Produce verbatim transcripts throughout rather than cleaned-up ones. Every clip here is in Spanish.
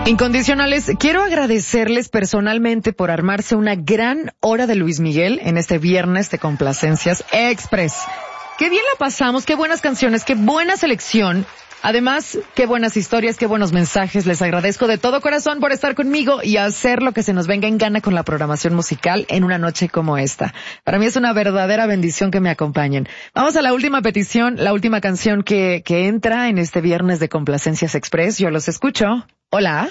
Incondicionales, quiero agradecerles personalmente por armarse una gran hora de Luis Miguel en este viernes de Complacencias Express. Qué bien la pasamos, qué buenas canciones, qué buena selección. Además, qué buenas historias, qué buenos mensajes. Les agradezco de todo corazón por estar conmigo y hacer lo que se nos venga en gana con la programación musical en una noche como esta. Para mí es una verdadera bendición que me acompañen. Vamos a la última petición, la última canción que, que entra en este viernes de Complacencias Express. Yo los escucho. Hola.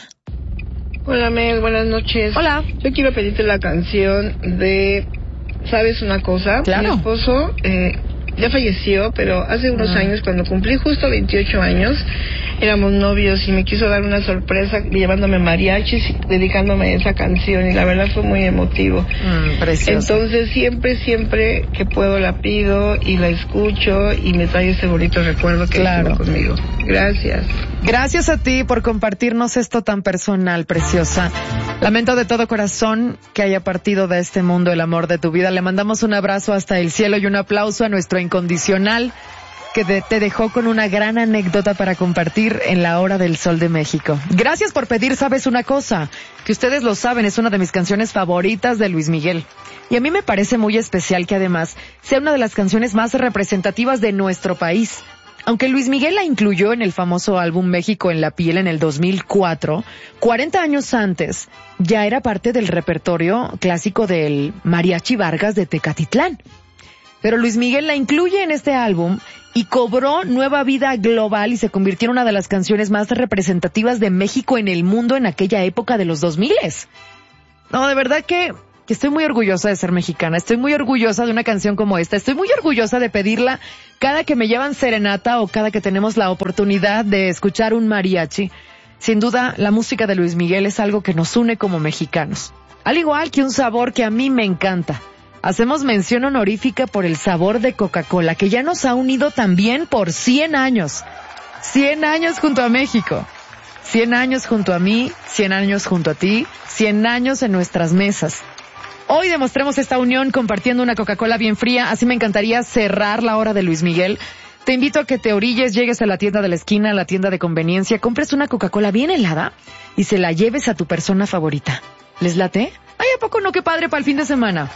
Hola, Mel, buenas noches. Hola. Yo quiero pedirte la canción de ¿Sabes una cosa? Claro. Mi esposo eh, ya falleció, pero hace unos ah. años, cuando cumplí justo veintiocho años, éramos novios y me quiso dar una sorpresa llevándome mariachis y dedicándome esa canción, y la verdad fue muy emotivo. Mm, precioso. Entonces siempre, siempre que puedo la pido y la escucho y me trae ese bonito recuerdo que claro. estuvo conmigo. Gracias. Gracias a ti por compartirnos esto tan personal, preciosa. Lamento de todo corazón que haya partido de este mundo el amor de tu vida. Le mandamos un abrazo hasta el cielo y un aplauso a nuestro incondicional que de, te dejó con una gran anécdota para compartir en la Hora del Sol de México. Gracias por pedir ¿Sabes una cosa? Que ustedes lo saben, es una de mis canciones favoritas de Luis Miguel. Y a mí me parece muy especial que además sea una de las canciones más representativas de nuestro país. Aunque Luis Miguel la incluyó en el famoso álbum México en la piel en el dos mil cuatro, cuarenta años antes ya era parte del repertorio clásico del Mariachi Vargas de Tecatitlán. Pero Luis Miguel la incluye en este álbum y cobró nueva vida global y se convirtió en una de las canciones más representativas de México en el mundo en aquella época de los dos miles. No, de verdad que... que estoy muy orgullosa de ser mexicana, estoy muy orgullosa de una canción como esta, estoy muy orgullosa de pedirla cada que me llevan serenata o cada que tenemos la oportunidad de escuchar un mariachi. Sin duda, la música de Luis Miguel es algo que nos une como mexicanos, al igual que un sabor que a mí me encanta. Hacemos mención honorífica por el sabor de Coca-Cola, que ya nos ha unido también por cien años. cien años junto a México. cien años junto a mí, cien años junto a ti, cien años en nuestras mesas. Hoy demostremos esta unión compartiendo una Coca-Cola bien fría, así me encantaría cerrar la hora de Luis Miguel. Te invito a que te orilles, llegues a la tienda de la esquina, a la tienda de conveniencia, compres una Coca-Cola bien helada y se la lleves a tu persona favorita. ¿Les late? Ay, ¿a poco no? Qué padre para el fin de semana.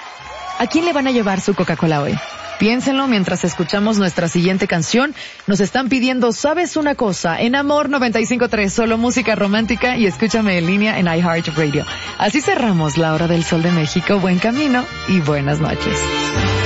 ¿A quién le van a llevar su Coca-Cola hoy? Piénsenlo mientras escuchamos nuestra siguiente canción. Nos están pidiendo ¿Sabes una cosa? En Amor noventa y cinco punto tres, solo música romántica, y escúchame en línea en iHeartRadio. Así cerramos la Hora del Sol de México. Buen camino y buenas noches.